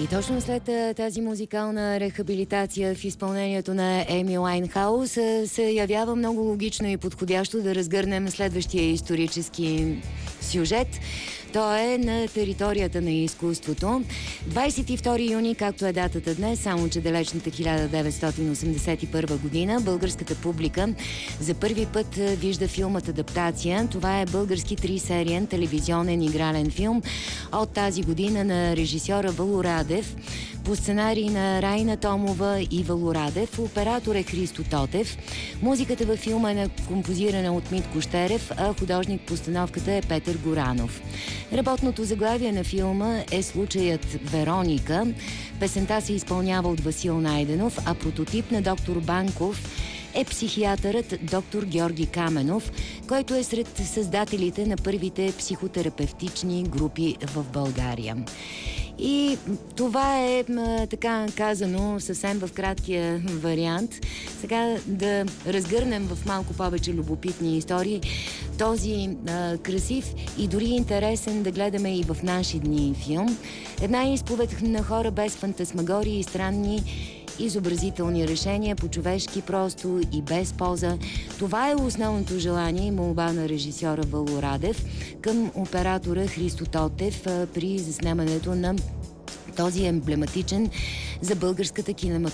И точно след тази музикална рехабилитация в изпълнението на Еми Уайнхаус се явява много логично и подходящо да разгърнем следващия исторически сюжет. То е на територията на изкуството. 22 юни, както е датата днес, само че далечната 1981 година, българската публика за първи път вижда филмът «Адаптация». Това е български 3-сериен телевизионен игрален филм от тази година на режисьора Вало Радев, по сценарий на Райна Томова и Вало Радев. Оператор е Христо Тотев. Музиката във филма е композирана от Митко Щерев, а художник постановката е Петър Горанов. Работното заглавие на филма е случаят Вероника. Песента се изпълнява от Васил Найденов, а прототип на доктор Банков е психиатърът доктор Георги Каменов, който е сред създателите на първите психотерапевтични групи в България. И това е така казано съвсем в краткия вариант. Сега да разгърнем в малко повече любопитни истории този красив и дори интересен да гледаме и в наши дни филм. Една изповед на хора без фантасмагории и странни изобразителни решения, по-човешки просто и без поза. Това е основното желание и молба на режисьора Вало Радев към оператора Христо Тотев при заснемането на този емблематичен за българската кинематография